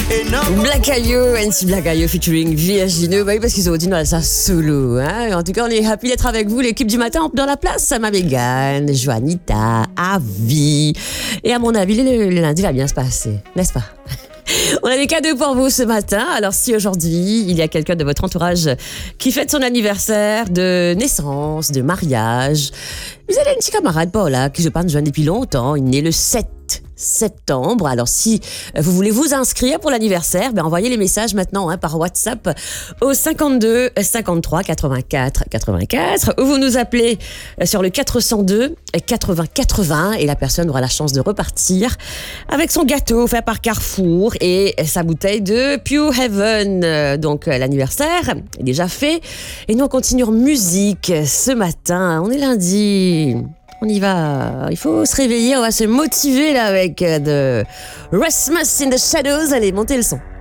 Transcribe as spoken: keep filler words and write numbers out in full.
Black Ayo, N C Black Ayo featuring Virgineux, bah oui, parce qu'ils ont dit non, ça solo. Hein. En tout cas, on est happy d'être avec vous, l'équipe du matin, dans la place. Ma Mégane, Joanita, Avi. Et à mon avis, le, le lundi va bien se passer, n'est-ce pas? On a des cadeaux pour vous ce matin. Alors si aujourd'hui, il y a quelqu'un de votre entourage qui fête son anniversaire de naissance, de mariage, vous avez une petite camarade, Paula, qui je parle de depuis longtemps. Il est né le sept septembre. Alors si vous voulez vous inscrire pour l'anniversaire, ben envoyez les messages maintenant hein, par WhatsApp au cinquante-deux cinquante-trois quatre-vingt-quatre quatre-vingt-quatre ou vous nous appelez sur le quatre cent deux quatre-vingts quatre-vingts et la personne aura la chance de repartir avec son gâteau fait par Carrefour et sa bouteille de Pure Heaven. Donc l'anniversaire est déjà fait et nous on continue en musique ce matin. On est lundi. On y va, il faut se réveiller, on va se motiver là avec de Rasmus in the Shadows. Allez, montez le son.